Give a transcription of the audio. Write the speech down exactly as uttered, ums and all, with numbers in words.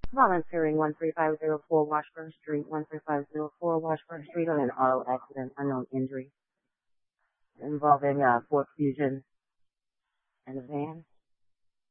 Volunteering one three five zero four Washburn Street, one three five zero four Washburn Street on an auto accident, unknown injury involving uh, Ford Fusion and a van.